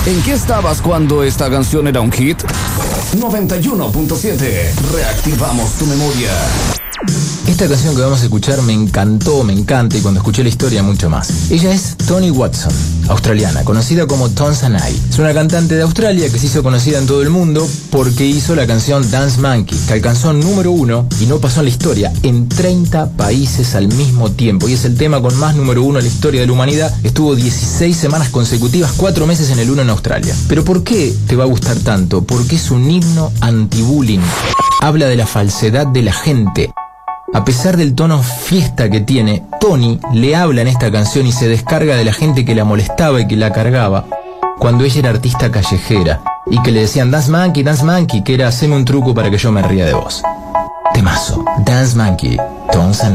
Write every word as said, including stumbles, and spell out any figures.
¿En qué estabas cuando esta canción era un hit? noventa y uno punto siete. Reactivamos tu memoria. Esta canción que vamos a escuchar me encantó, me encanta, y cuando escuché la historia mucho más. Ella es Toni Watson, australiana, conocida como Tones and I. Es una cantante de Australia que se hizo conocida en todo el mundo porque hizo la canción Dance Monkey, que alcanzó número uno y no pasó en la historia en treinta países al mismo tiempo. Y es el tema con más número uno en la historia de la humanidad. Estuvo dieciséis semanas consecutivas, cuatro meses en el uno en Australia. ¿Pero por qué te va a gustar tanto? Porque es un himno anti-bullying. Habla de la falsedad de la gente. A pesar del tono fiesta que tiene, Toni le habla en esta canción y se descarga de la gente que la molestaba y que la cargaba cuando ella era artista callejera y que le decían Dance Monkey, Dance Monkey, que era haceme un truco para que yo me ría de vos. Temazo, Dance Monkey, Tones and